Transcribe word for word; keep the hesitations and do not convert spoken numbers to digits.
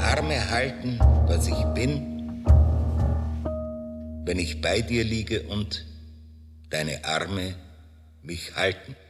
Arme halten, was ich bin, wenn ich bei dir liege und deine Arme mich halten.